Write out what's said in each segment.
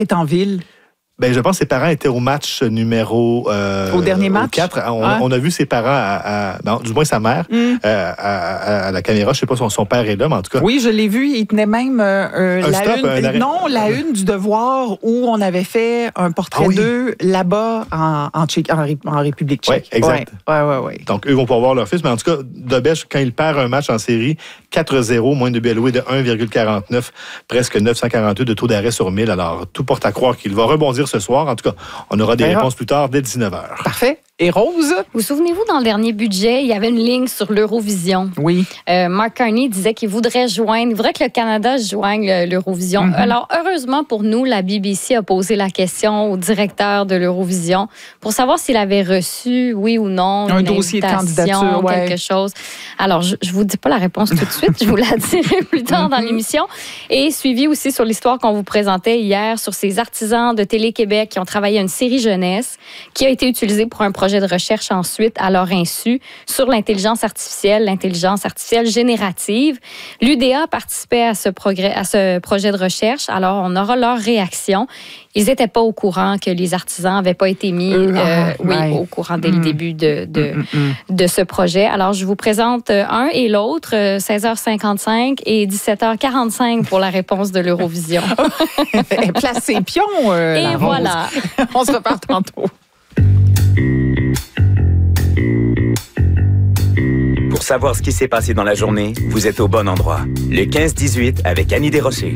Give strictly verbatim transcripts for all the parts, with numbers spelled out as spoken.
est en ville? Ben, je pense que ses parents étaient au match numéro... Euh, au dernier match? quatre. On, ah. on a vu ses parents, à, à, non, du moins sa mère, mm. euh, à, à, à la caméra. Je ne sais pas si son père est là, mais en tout cas... Oui, je l'ai vu. Il tenait même euh, un la stop, une... Un arrêt... Non, la une du Devoir où on avait fait un portrait ah, oui. d'eux là-bas en, en, Tchèque, en, en République tchèque. Oui, exact. Oui, oui, oui. Ouais. Donc, eux vont pouvoir voir leur fils. Mais en tout cas, Dobeš, quand il perd un match en série, quatre zéro, moins de buts alloués de un virgule quarante-neuf, presque neuf cent quarante-deux de taux d'arrêt sur mille. Alors, tout porte à croire qu'il va rebondir ce soir. En tout cas, on aura des réponses plus tard, dès dix-neuf heures. Parfait. Et Rose? Vous souvenez-vous, dans le dernier budget, il y avait une ligne sur l'Eurovision. Oui. Euh, Mark Carney disait qu'il voudrait joindre, il voudrait que le Canada joigne l'Eurovision. Mm-hmm. Alors, heureusement pour nous, la B B C a posé la question au directeur de l'Eurovision pour savoir s'il avait reçu, oui ou non, un une dossier de candidature, ouais. quelque chose. Alors, je ne vous dis pas la réponse tout de suite, je vous la dirai plus tard mm-hmm. dans l'émission. Et suivi aussi sur l'histoire qu'on vous présentait hier sur ces artisans de Télé-Québec qui ont travaillé à une série jeunesse qui a été utilisée pour un projet de recherche ensuite à leur insu sur l'intelligence artificielle, l'intelligence artificielle générative. L'U D A participait à ce, progrès, à ce projet de recherche, alors on aura leur réaction. Ils n'étaient pas au courant que les artisans n'avaient pas été mis euh, euh, oui, ouais. au courant dès mmh. le début de, de, mmh, mmh. de ce projet. Alors, je vous présente un et l'autre, seize heures cinquante-cinq et dix-sept heures quarante-cinq pour la réponse de l'Eurovision. Place ses pions, euh, Et voilà. On se reparle tantôt. Pour savoir ce qui s'est passé dans la journée, vous êtes au bon endroit. Le quinze dix-huit avec Annie Desrochers.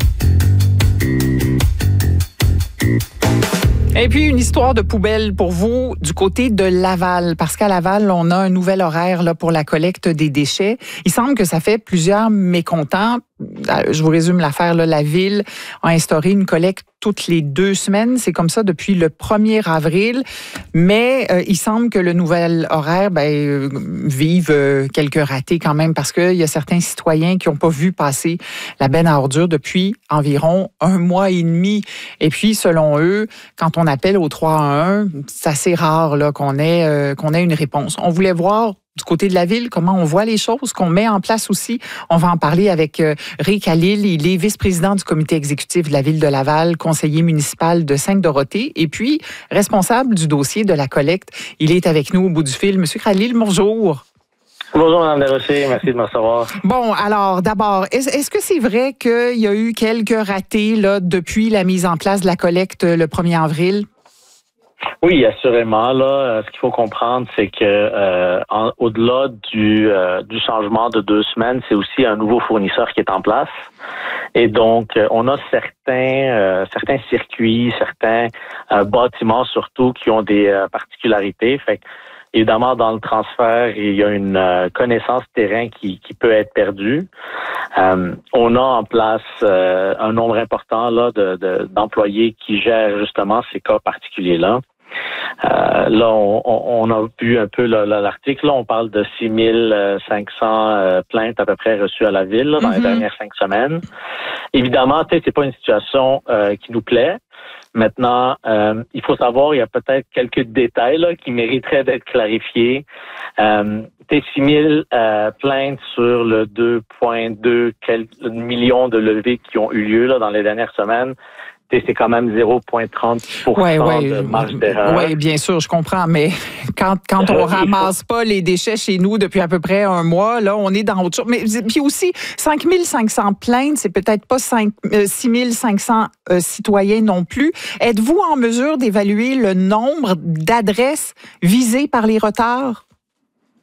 Et puis, une histoire de poubelle pour vous du côté de Laval. Parce qu'à Laval, on a un nouvel horaire là, pour la collecte des déchets. Il semble que ça fait plusieurs mécontents. Je vous résume l'affaire. Là. La Ville a instauré une collecte toutes les deux semaines. C'est comme ça depuis le premier avril. Mais euh, il semble que le nouvel horaire ben, euh, vive euh, quelques ratés quand même parce qu'il y a certains citoyens qui n'ont pas vu passer la benne à ordures depuis environ un mois et demi. Et puis, selon eux, quand on appelle au trois un un, c'est assez rare là, qu'on ait, euh, qu'on ait une réponse. On voulait voir du côté de la Ville, comment on voit les choses, qu'on met en place aussi. On va en parler avec euh, Ray Khalil. Il est vice-président du comité exécutif de la Ville de Laval, conseiller municipal de Sainte-Dorothée et puis responsable du dossier de la collecte. Il est avec nous au bout du fil. Monsieur Khalil, bonjour. Bonjour, Mme Desrochers. Merci de me recevoir. Bon, alors, d'abord, est-ce, est-ce que c'est vrai qu'il y a eu quelques ratés là, depuis la mise en place de la collecte le premier avril? Oui, assurément. Là, ce qu'il faut comprendre, c'est que euh, en, au-delà du, euh, du changement de deux semaines, c'est aussi un nouveau fournisseur qui est en place. Et donc, on a certains euh, certains circuits, certains euh, bâtiments surtout qui ont des euh, particularités. Fait que, évidemment, dans le transfert, il y a une euh, connaissance terrain qui, qui peut être perdue. Euh, on a en place euh, un nombre important là de, de, d'employés qui gèrent justement ces cas particuliers-là. Euh, là, on, on a vu un peu là, l'article. Là, on parle de six mille cinq cents euh, plaintes à peu près reçues à la Ville là, dans mm-hmm. les dernières cinq semaines. Évidemment, c'est pas une situation euh, qui nous plaît. Maintenant, euh, il faut savoir, il y a peut-être quelques détails là, qui mériteraient d'être clarifiés. Euh, six mille euh, plaintes sur le deux virgule deux millions de levées qui ont eu lieu là, dans les dernières semaines. C'est quand même zéro virgule trente pour cent ouais, ouais, de marge d'erreur. Oui, bien sûr, je comprends, mais quand, quand on ramasse pas les déchets chez nous depuis à peu près un mois, là, on est dans autre chose. Mais puis aussi, cinq mille cinq cents plaintes, c'est peut-être pas six mille cinq cents euh, citoyens non plus. Êtes-vous en mesure d'évaluer le nombre d'adresses visées par les retards?